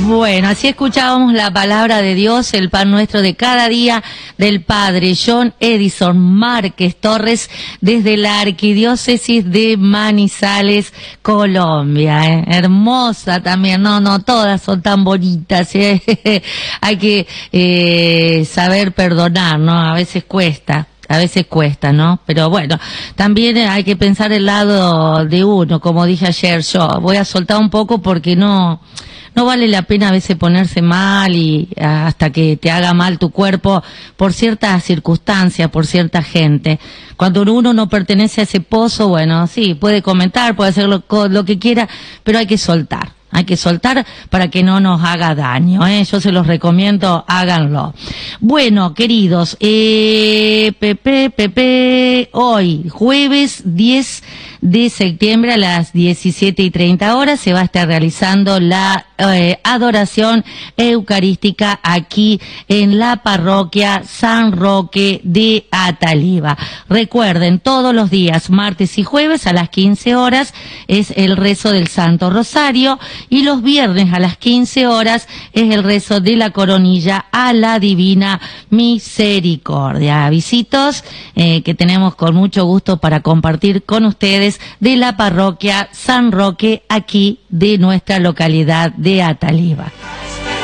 Bueno, así escuchábamos la palabra de Dios, el pan nuestro de cada día, del Padre John Edison Márquez Torres, desde la Arquidiócesis de Manizales, Colombia. Hermosa también, no, todas son tan bonitas. Hay que saber perdonar, ¿no? A veces cuesta, ¿no? Pero bueno, también hay que pensar el lado de uno, como dije ayer yo. Voy a soltar un poco porque no vale la pena a veces ponerse mal y hasta que te haga mal tu cuerpo por ciertas circunstancias, por cierta gente. Cuando uno no pertenece a ese pozo, bueno, sí, puede comentar, puede hacer lo que quiera, pero hay que soltar. Hay que soltar para que no nos haga daño, Yo se los recomiendo, háganlo. Bueno, queridos, hoy, jueves 10 de septiembre a las 17:30 se va a estar realizando la adoración eucarística aquí en la parroquia San Roque de Ataliva. Recuerden, todos los días, martes y jueves a las 15 horas es el rezo del Santo Rosario y los viernes a las 15 horas es el rezo de la coronilla a la Divina Misericordia. Avisitos que tenemos con mucho gusto para compartir con ustedes de la parroquia San Roque aquí de nuestra localidad de Ataliva.